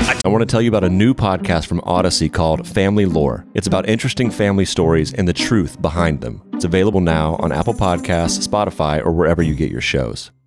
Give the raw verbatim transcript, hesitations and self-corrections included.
I want to tell you about a new podcast from Odyssey called Family Lore. It's about interesting family stories and the truth behind them. It's available now on Apple Podcasts, Spotify, or wherever you get your shows.